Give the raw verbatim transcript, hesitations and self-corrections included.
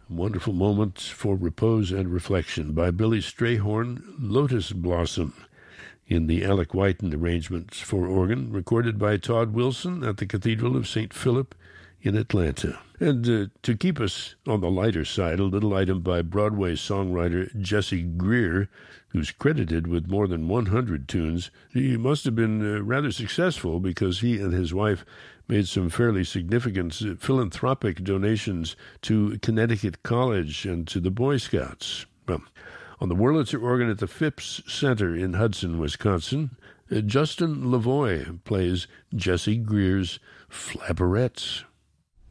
Wonderful Moments for Repose and Reflection by Billy Strayhorn, Lotus Blossom, in the Alec Whiten arrangements for organ, recorded by Todd Wilson at the Cathedral of Saint Philip in Atlanta. And uh, to keep us on the lighter side, a little item by Broadway songwriter Jesse Greer, who's credited with more than one hundred tunes. He must have been uh, rather successful because he and his wife made some fairly significant uh, philanthropic donations to Connecticut College and to the Boy Scouts. Well, on the Wurlitzer organ at the Phipps Center in Hudson, Wisconsin, uh, Justin Lavoie plays Jesse Greer's Flapperettes.